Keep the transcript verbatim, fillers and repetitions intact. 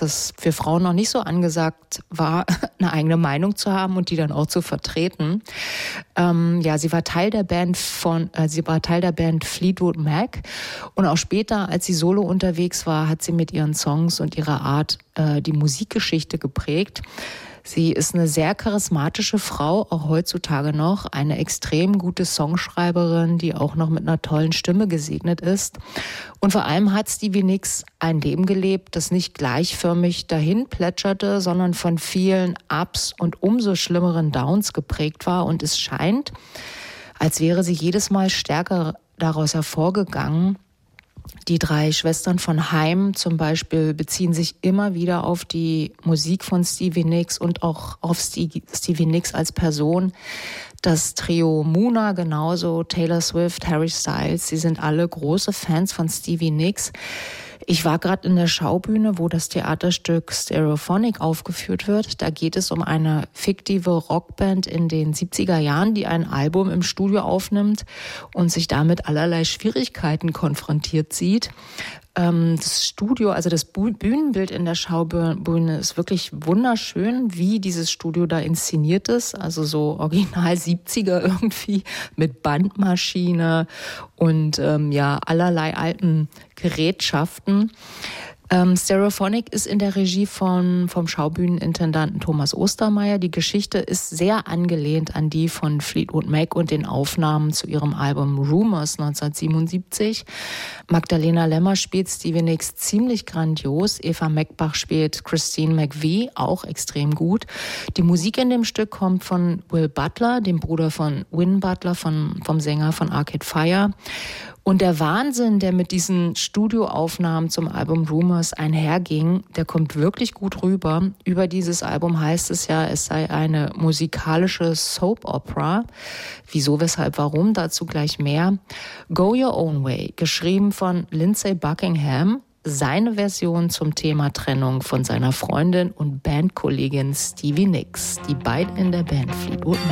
das für Frauen noch nicht so angesagt war, eine eigene Meinung zu haben und die dann auch zu vertreten. Ähm, ja, sie war Teil der Band von, äh, sie war Teil der Band Fleetwood Mac und auch später, als sie solo unterwegs war, hat sie mit ihren Songs und ihrer Art äh, die Musikgeschichte geprägt. Sie ist eine sehr charismatische Frau, auch heutzutage noch, eine extrem gute Songschreiberin, die auch noch mit einer tollen Stimme gesegnet ist. Und vor allem hat Stevie Nicks ein Leben gelebt, das nicht gleichförmig dahin plätscherte, sondern von vielen Ups und umso schlimmeren Downs geprägt war. Und es scheint, als wäre sie jedes Mal stärker daraus hervorgegangen. Die drei Schwestern von Haim zum Beispiel beziehen sich immer wieder auf die Musik von Stevie Nicks und auch auf Stevie Nicks als Person. Das Trio Muna genauso, Taylor Swift, Harry Styles, sie sind alle große Fans von Stevie Nicks. Ich war gerade in der Schaubühne, wo das Theaterstück Stereophonic aufgeführt wird. Da geht es um eine fiktive Rockband in den siebziger Jahren, die ein Album im Studio aufnimmt und sich damit allerlei Schwierigkeiten konfrontiert sieht. Das Studio, also das Bühnenbild in der Schaubühne ist wirklich wunderschön, wie dieses Studio da inszeniert ist. Also so original siebziger irgendwie mit Bandmaschine und ähm, ja allerlei alten Gerätschaften. Ähm, Stereophonic ist in der Regie von, vom Schaubühnenintendanten Thomas Ostermeier. Die Geschichte ist sehr angelehnt an die von Fleetwood Mac und den Aufnahmen zu ihrem Album Rumors neunzehnhundertsiebenundsiebzig. Magdalena Lemmer spielt Stevie Nicks ziemlich grandios. Eva Meckbach spielt Christine McVie, auch extrem gut. Die Musik in dem Stück kommt von Will Butler, dem Bruder von Win Butler, von, vom Sänger von Arcade Fire. Und der Wahnsinn, der mit diesen Studioaufnahmen zum Album Rumors einherging, der kommt wirklich gut rüber. Über dieses Album heißt es ja, es sei eine musikalische Soap-Opera. Wieso, weshalb, warum? Dazu gleich mehr. Go Your Own Way, geschrieben von Lindsey Buckingham. Seine Version zum Thema Trennung von seiner Freundin und Bandkollegin Stevie Nicks. Die beiden in der Band Fleetwood Mac.